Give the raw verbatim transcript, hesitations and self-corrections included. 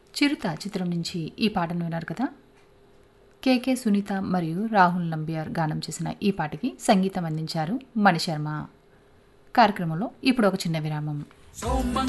చిరుత చిత్రం నుంచి ఈ పాటను విన్నారు కదా. కేకే సునీత మరియు రాహుల్ నంబియార్ గానం చేసిన ఈ పాటకి సంగీతం అందించారు మణిశర్మ. కార్యక్రమంలో ఇప్పుడు ఒక చిన్న విరామం.